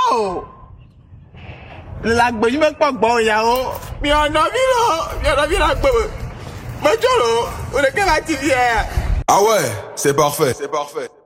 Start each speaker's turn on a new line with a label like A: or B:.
A: Oh! La gbèjú mẹ́ pọ̀ gbọ́ ìyàwó. Mi ọ̀nà mi lọ gbèbè. Mọ́jọ́ lò, ó lè kẹ́ láti fi ẹ̀.
B: Ah ouais, c'est parfait.